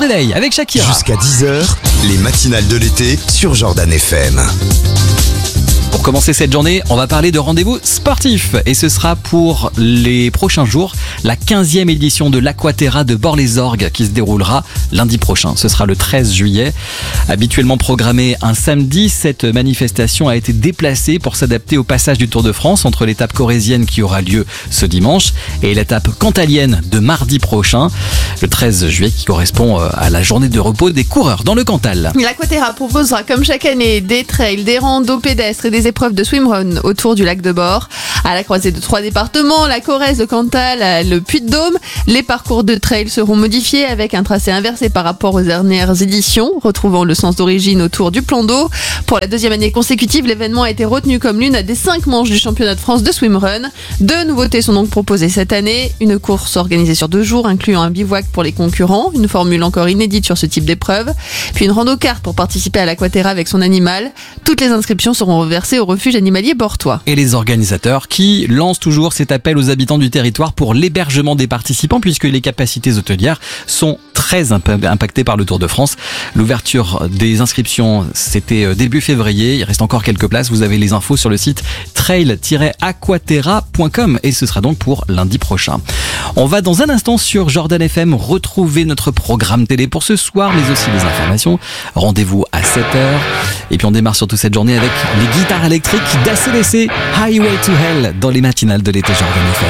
Day avec Shakira. Jusqu'à 10h, les matinales de l'été sur Jordan FM. Pour commencer cette journée, on va parler de rendez-vous sportifs et ce sera pour les prochains jours la 15e édition de l'Aquaterra de Bar-les-Orgues qui se déroulera lundi prochain. Ce sera le 13 juillet. Habituellement programmée un samedi, cette manifestation a été déplacée pour s'adapter au passage du Tour de France entre l'étape corrézienne qui aura lieu ce dimanche et l'étape cantalienne de mardi prochain, le 13 juillet qui correspond à la journée de repos des coureurs dans le Cantal. L'Aquaterra proposera comme chaque année des trails, des randos pédestres et des épreuves de swimrun autour du lac de Bord. À la croisée de 3 départements, la Corrèze, le Cantal, le Puy-de-Dôme, les parcours de trail seront modifiés avec un tracé inversé par rapport aux dernières éditions, retrouvant le sens d'origine autour du plan d'eau. Pour la 2e année consécutive, l'événement a été retenu comme l'une des 5 manches du championnat de France de swimrun. 2 nouveautés sont donc proposées cette année. Une course organisée sur 2 jours, incluant un bivouac pour les concurrents, une formule encore inédite sur ce type d'épreuve, puis une rando-carte pour participer à l'Aquaterra avec son animal. Toutes les inscriptions seront reversées au refuge animalier bortois. Et les organisateurs qui lancent toujours cet appel aux habitants du territoire pour l'hébergement des participants puisque les capacités hôtelières sont très impactées par le Tour de France. L'ouverture des inscriptions, c'était début février. Il reste encore quelques places. Vous avez les infos sur le site trail-aquaterra.com et ce sera donc pour lundi prochain. On va dans un instant sur Jordan FM retrouver notre programme télé pour ce soir, mais aussi les informations. Rendez-vous à 7h. Et puis on démarre surtout cette journée avec les guitares électriques d'ACDC, Highway to Hell, dans les matinales de l'été Jordan FM.